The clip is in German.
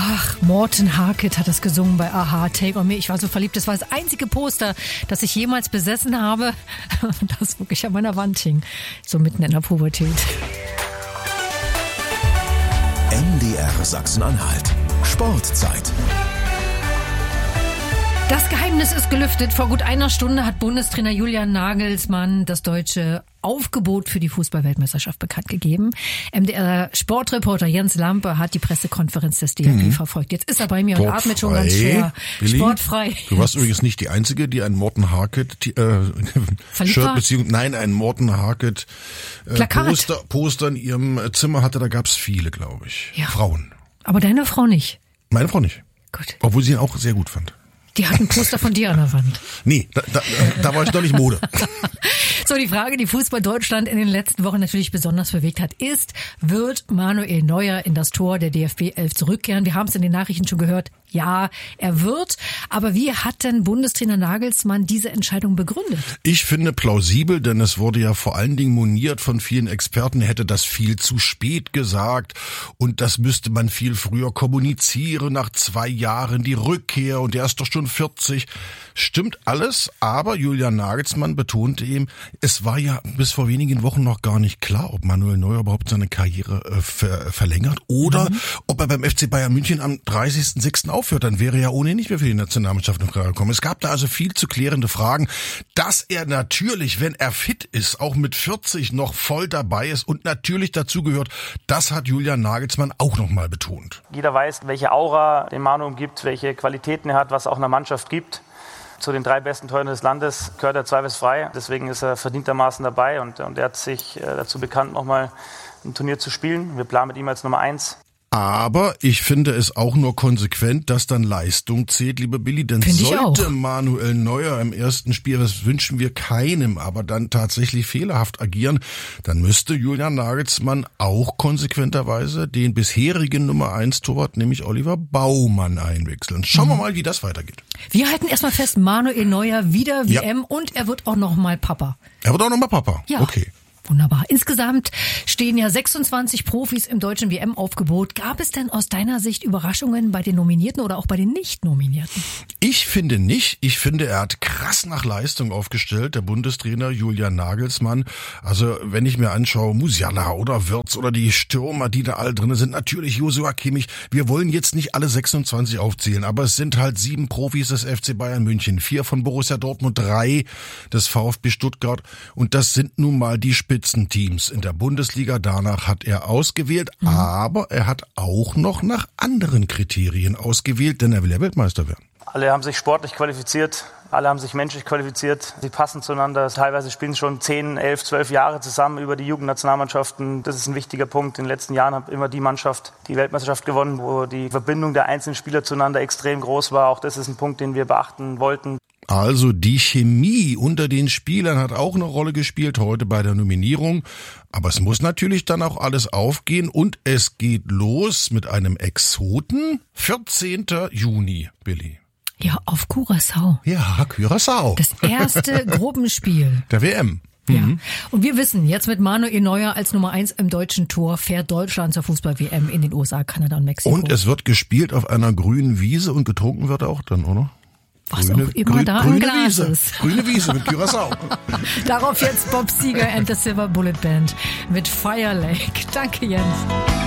Ach, Morten Harket hat das gesungen bei Aha, Take On Me. Ich war so verliebt. Das war das einzige Poster, das ich jemals besessen habe, das wirklich an meiner Wand hing. So mitten in der Pubertät. MDR Sachsen-Anhalt. Sportzeit. Das Geheimnis ist gelüftet. Vor gut einer Stunde hat Bundestrainer Julian Nagelsmann das deutsche Aufgebot für die Fußball-Weltmeisterschaft bekannt gegeben. MDR-Sportreporter Jens Lampe hat die Pressekonferenz des DFB verfolgt. Jetzt ist er bei mir und atmet schon ganz schwer. Billy, sportfrei. Du warst übrigens nicht die Einzige, die ein Morten Harket Shirt beziehungsweise ein Morten Harket Poster in ihrem Zimmer hatte. Da gab's viele, glaube ich. Ja. Frauen. Aber deine Frau nicht? Meine Frau nicht. Gut. Obwohl sie ihn auch sehr gut fand. Die hat ein Poster von dir an der Wand. Nee, da war ich doch nicht Mode. So, die Frage, die Fußball Deutschland in den letzten Wochen natürlich besonders bewegt hat, ist, wird Manuel Neuer in das Tor der DFB 11 zurückkehren? Wir haben es in den Nachrichten schon gehört. Ja, er wird. Aber wie hat denn Bundestrainer Nagelsmann diese Entscheidung begründet? Ich finde plausibel, denn es wurde ja vor allen Dingen moniert von vielen Experten, er hätte das viel zu spät gesagt und das müsste man viel früher kommunizieren, nach 2 Jahren die Rückkehr und er ist doch schon 40. Stimmt alles, aber Julian Nagelsmann betonte eben, es war ja bis vor wenigen Wochen noch gar nicht klar, ob Manuel Neuer überhaupt seine Karriere verlängert oder ob er beim FC Bayern München am 30.06. aufhört. Dann wäre er ja ohnehin nicht mehr für die Nationalmannschaft in Frage gekommen. Es gab da also viel zu klärende Fragen, dass er natürlich, wenn er fit ist, auch mit 40 noch voll dabei ist und natürlich dazu gehört, das hat Julian Nagelsmann auch nochmal betont. Jeder weiß, welche Aura den Manu umgibt, welche Qualitäten er hat, was auch einer Mannschaft gibt. Zu den 3 besten Torhütern des Landes gehört er zweifelsfrei. Deswegen ist er verdientermaßen dabei und er hat sich dazu bekannt, nochmal ein Turnier zu spielen. Wir planen mit ihm als Nummer 1. Aber ich finde es auch nur konsequent, dass dann Leistung zählt, lieber Billy. Denn sollte Manuel Neuer im ersten Spiel, das wünschen wir keinem, aber dann tatsächlich fehlerhaft agieren, dann müsste Julian Nagelsmann auch konsequenterweise den bisherigen Nummer 1 Torwart, nämlich Oliver Baumann, einwechseln. Schauen wir mal, wie das weitergeht. Wir halten erstmal fest, Manuel Neuer wieder WM und er wird auch nochmal Papa. Er wird auch nochmal Papa? Ja. Okay. Wunderbar. Insgesamt stehen ja 26 Profis im deutschen WM-Aufgebot. Gab es denn aus deiner Sicht Überraschungen bei den Nominierten oder auch bei den Nicht-Nominierten? Ich finde nicht. Ich finde, er hat krass nach Leistung aufgestellt, der Bundestrainer Julian Nagelsmann. Also wenn ich mir anschaue, Musiala oder Wirtz oder die Stürmer, die da alle drin sind, natürlich Joshua Kimmich. Wir wollen jetzt nicht alle 26 aufzählen, aber es sind halt 7 Profis des FC Bayern München, 4 von Borussia Dortmund, 3 des VfB Stuttgart und das sind nun mal die Spitzenteams in der Bundesliga. Danach hat er ausgewählt, aber er hat auch noch nach anderen Kriterien ausgewählt, denn er will ja Weltmeister werden. Alle haben sich sportlich qualifiziert, alle haben sich menschlich qualifiziert. Sie passen zueinander. Teilweise spielen schon 10, 11, 12 Jahre zusammen über die Jugendnationalmannschaften. Das ist ein wichtiger Punkt. In den letzten Jahren hat immer die Mannschaft die Weltmeisterschaft gewonnen, wo die Verbindung der einzelnen Spieler zueinander extrem groß war. Auch das ist ein Punkt, den wir beachten wollten. Also die Chemie unter den Spielern hat auch eine Rolle gespielt heute bei der Nominierung. Aber es muss natürlich dann auch alles aufgehen und es geht los mit einem Exoten. 14. Juni, Billy. Ja, auf Curaçao. Ja, Curaçao. Das erste Gruppenspiel. Der WM. Ja. Und wir wissen, jetzt mit Manuel Neuer als Nummer 1 im deutschen Tor fährt Deutschland zur Fußball-WM in den USA, Kanada und Mexiko. Und es wird gespielt auf einer grünen Wiese und getrunken wird auch dann, oder? Was auch immer da im Glas ist. Grüne Wiese mit Curaçao. Darauf jetzt Bob Seger and the Silver Bullet Band mit Fire Lake. Danke, Jens.